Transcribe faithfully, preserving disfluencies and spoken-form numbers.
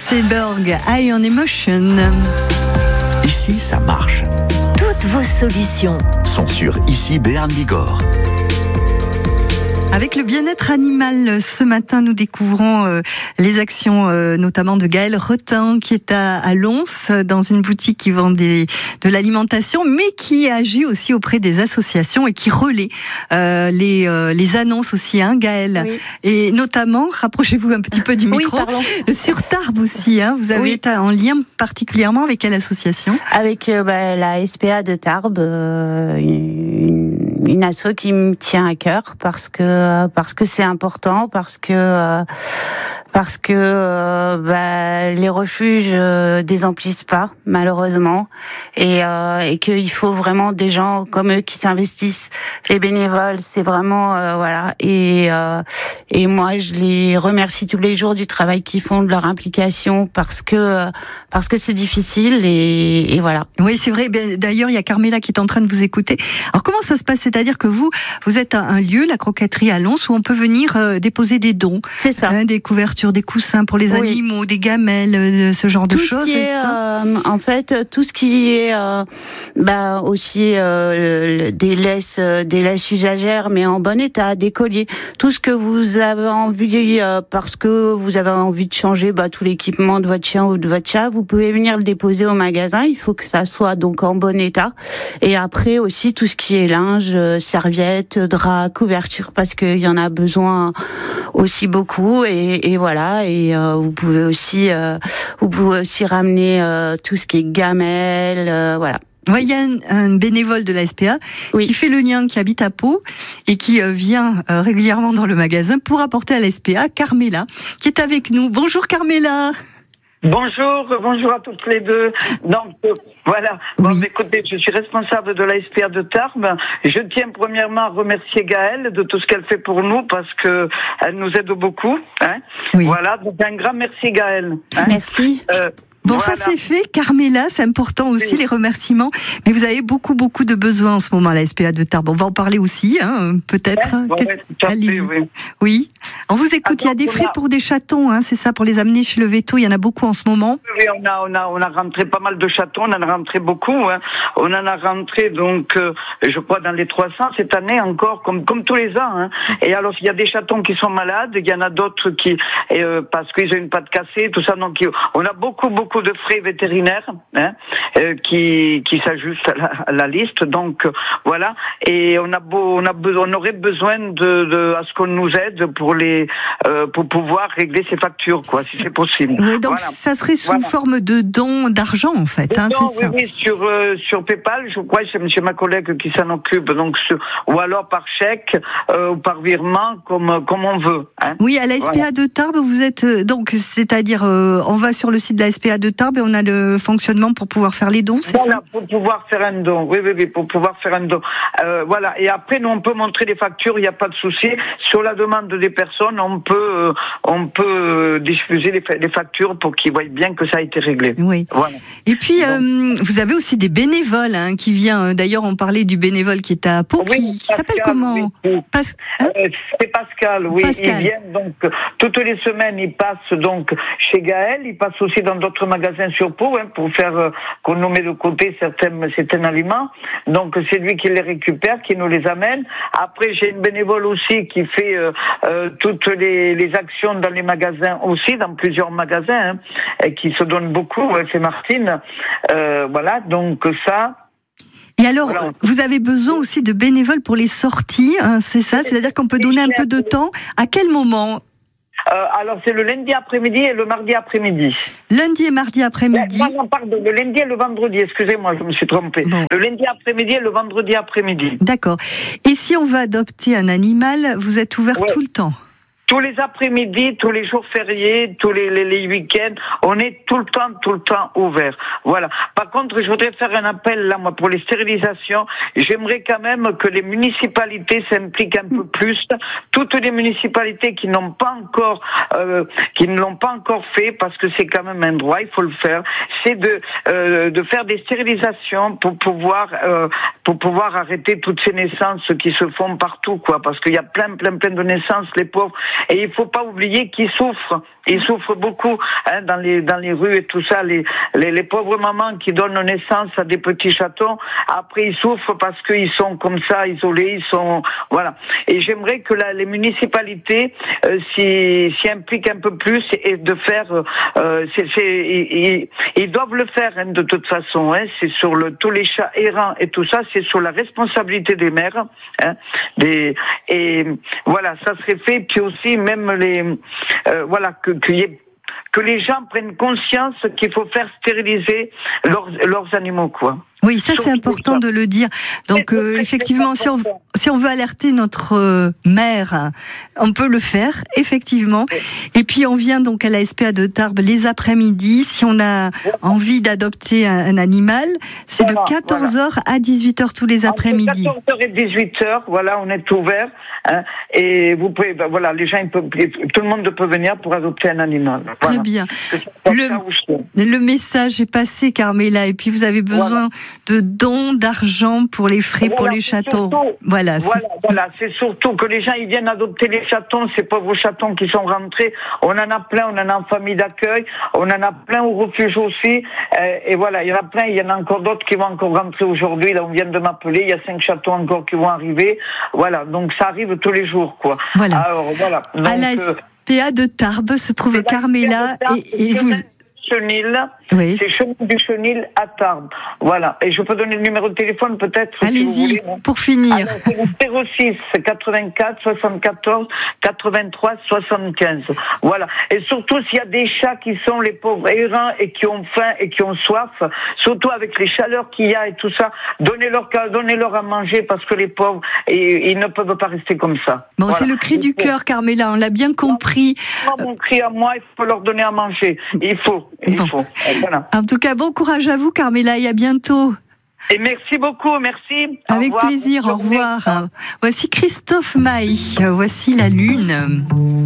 Seberg, Eye on Emotion. Ici, ça marche. Toutes vos solutions sont sur Ici Béarn Bigorre. Avec le bien-être animal, ce matin, nous découvrons euh, les actions euh, notamment de Gaël Retin, qui est à, à Lons, dans une boutique qui vend des, de l'alimentation, mais qui agit aussi auprès des associations et qui relaie euh, les, euh, les annonces aussi, hein, Gaël. Oui. Et notamment, rapprochez-vous un petit peu du micro, oui, sur Tarbes aussi. Hein, vous avez oui. été en lien particulièrement avec quelle association ? Avec euh, bah, la S P A de Tarbes, euh, une, une asso qui me tient à cœur parce que parce que c'est important, parce que euh, parce que euh, bah, les refuges euh, désemplissent pas malheureusement et euh, et qu'il faut vraiment des gens comme eux qui s'investissent. Les bénévoles, c'est vraiment euh, voilà et euh, et moi je les remercie tous les jours du travail qu'ils font, de leur implication parce que parce que c'est difficile et, et voilà. Oui, c'est vrai. D'ailleurs, il y a Carmela qui est en train de vous écouter. Alors comment ça se passe ? C'est-à-dire que vous vous êtes un, un lieu, la croqueterie à Lons, où on peut venir euh, déposer des dons. C'est ça. Hein, des couvertures, des coussins pour les oui. animaux, des gamelles, euh, ce genre tout de choses. Ce qui est, euh, en fait, tout ce qui est euh, bah, aussi euh, des laisses, des laisses usagères, mais en bon état, des colliers. Tout ce que vous avez envie, euh, parce que vous avez envie de changer bah, tout l'équipement de votre chien ou de votre chat, vous pouvez venir le déposer au magasin. Il faut que ça soit donc en bon état. Et après aussi, tout ce qui est linge, serviettes, draps, couvertures, parce qu'il y en a besoin aussi beaucoup et, et voilà et euh, vous pouvez aussi euh, vous pouvez aussi ramener euh, tout ce qui est gamelles euh, voilà. Ouais, il y a un, un bénévole de la S P A oui. qui fait le lien, qui habite à Pau et qui euh, vient euh, régulièrement dans le magasin pour apporter à la S P A Carmela qui est avec nous. Bonjour Carmela. Bonjour, bonjour à toutes les deux. Donc euh, voilà, bon, oui. écoutez, je suis responsable de la S P A de Tarbes. Je tiens premièrement à remercier Gaëlle de tout ce qu'elle fait pour nous parce que elle nous aide beaucoup. Hein. Oui. Voilà, donc un grand merci Gaëlle. Hein. Merci. Euh, Bon, voilà. Ça c'est fait, Carmela, c'est important aussi oui. les remerciements. Mais vous avez beaucoup, beaucoup de besoins en ce moment à la S P A de Tarbes. On va en parler aussi, hein, peut-être. Ouais, ouais, fait, oui. oui. On vous écoute, alors, il y a des frais a... pour des chatons, hein, c'est ça, pour les amener chez le Veto, il y en a beaucoup en ce moment. Oui, on a, on a, on a rentré pas mal de chatons, on en a rentré beaucoup. Hein. On en a rentré, donc, euh, je crois, dans les trois cents cette année encore, comme, comme tous les ans. Hein. Et alors, il y a des chatons qui sont malades, il y en a d'autres qui, euh, parce qu'ils ont une patte cassée, tout ça. Donc, on a beaucoup, beaucoup de frais vétérinaires hein, euh, qui qui s'ajustent à la, à la liste. Donc euh, voilà. Et on a beau, on a besoin, on aurait besoin de, de à ce qu'on nous aide pour les euh, pour pouvoir régler ces factures, quoi, si c'est possible. Oui, donc voilà. Ça serait sous voilà. forme de dons d'argent en fait. Hein, dons, c'est oui, ça. oui, sur euh, sur PayPal, je crois, c'est monsieur ma collègue qui s'en occupe. Donc sur, ou alors par chèque euh, ou par virement, comme comme on veut. Hein. Oui, à la S P A voilà. de Tarbes, vous êtes donc, c'est-à-dire, euh, on va sur le site de la S P A de Tarbes et on a le fonctionnement pour pouvoir faire les dons, c'est voilà, ça ? Pour pouvoir faire un don, oui, oui, oui, pour pouvoir faire un don. Euh, voilà, et après, nous, on peut montrer les factures, il n'y a pas de souci. Sur la demande des personnes, on peut, euh, on peut euh, diffuser les, les factures pour qu'ils voient bien que ça a été réglé. Oui. Voilà. Et puis, euh, vous avez aussi des bénévoles hein, qui viennent. D'ailleurs, on parlait du bénévole qui est à Pau, oui, qui, qui s'appelle comment oui. Pas... Hein euh, C'est Pascal, oui. Pascal. Il vient donc toutes les semaines, il passe donc chez Gaël, il passe aussi dans d'autres magasins sur Pau hein, pour faire euh, qu'on nous met de côté certains, certains aliments. Donc c'est lui qui les récupère, qui nous les amène. Après j'ai une bénévole aussi qui fait euh, euh, toutes les, les actions dans les magasins aussi, dans plusieurs magasins, hein, et qui se donne beaucoup. Ouais, c'est Martine. Euh, voilà, donc ça. Et alors, voilà. Vous avez besoin aussi de bénévoles pour les sorties, hein, c'est ça ? C'est-à-dire qu'on peut donner un peu de temps. À quel moment ? Euh, alors c'est le lundi après-midi et le mardi après-midi. Lundi et mardi après-midi. Non, non, pardon, le lundi et le vendredi, excusez-moi, je me suis trompée. Bon. Le lundi après-midi et le vendredi après-midi. D'accord. Et si on va adopter un animal, vous êtes ouvert ouais. tout le temps ? Tous les après-midi, tous les jours fériés, tous les, les, les week-ends, on est tout le temps, tout le temps ouvert. Voilà. Par contre, je voudrais faire un appel là, moi, pour les stérilisations. J'aimerais quand même que les municipalités s'impliquent un peu plus. Toutes les municipalités qui n'ont pas encore, euh, qui ne l'ont pas encore fait, parce que c'est quand même un droit, il faut le faire. C'est de, euh, de faire des stérilisations pour pouvoir, euh, pour pouvoir arrêter toutes ces naissances qui se font partout, quoi, parce qu'il y a plein, plein, plein de naissances, les pauvres. Et il faut pas oublier qu'ils souffrent. Ils souffrent beaucoup, hein, dans les dans les rues et tout ça. Les, les les pauvres mamans qui donnent naissance à des petits chatons, après ils souffrent parce qu'ils sont comme ça, isolés, ils sont voilà. Et j'aimerais que la, les municipalités euh, s'y, s'y impliquent un peu plus et de faire. Euh, c'est, c'est ils, ils doivent le faire, hein, de toute façon. Hein, c'est sur le tous les chats errants et tout ça, c'est sur la responsabilité des maires. Hein, des et voilà, ça serait fait. Puis aussi même les euh, voilà que qu'il y ait, que les gens prennent conscience qu'il faut faire stériliser leurs, leurs animaux, quoi. Oui, ça c'est important de le dire. Donc euh, effectivement, si on, si on veut alerter notre euh, maire, on peut le faire, effectivement. Et puis on vient donc à la S P A de Tarbes les après-midi. Si on a envie d'adopter un, un animal, c'est voilà, de quatorze heures voilà. à dix-huit heures tous les après-midi. quatorze heures et dix-huit heures, voilà, on est ouvert. Hein, et vous pouvez, ben, voilà, les gens, ils peuvent, tout le monde peut venir pour adopter un animal. Voilà. Très bien. Le, le message est passé, Carmela, et puis vous avez besoin... Voilà. de dons d'argent pour les frais voilà, pour les chatons. Surtout, voilà, voilà, c'est... voilà, c'est surtout que les gens ils viennent adopter les chatons, ces pauvres chatons qui sont rentrés. On en a plein, on en a en famille d'accueil, on en a plein au refuge aussi. Euh, et voilà, il y en a plein, il y en a encore d'autres qui vont encore rentrer aujourd'hui. Là, on vient de m'appeler, il y a cinq chatons encore qui vont arriver. Voilà, donc ça arrive tous les jours, quoi. Voilà. Alors, voilà. Donc, à la S P A de Tarbes se trouve Carmela et, et vous... Chenil, oui. C'est Chemin du Chenil à Tarbes. Voilà. Et je peux donner le numéro de téléphone peut-être. Allez-y, si vous voulez, pour finir. Alors, c'est le zéro six quatre-vingt-quatre soixante-quatorze quatre-vingt-trois soixante-quinze. Voilà. Et surtout s'il y a des chats qui sont les pauvres errants et qui ont faim et qui ont soif, surtout avec les chaleurs qu'il y a et tout ça, donnez-leur, donnez-leur à manger parce que les pauvres, et, ils ne peuvent pas rester comme ça. Bon, voilà. C'est le cri du cœur, Carmela, on l'a bien compris. Moi, mon cri à moi, il faut leur donner à manger. Il faut. Il bon. faut. Voilà. En tout cas, bon courage à vous, Carmela, et à bientôt. Et merci beaucoup, merci. Avec plaisir, au revoir. Voici Christophe Maé, voici la lune.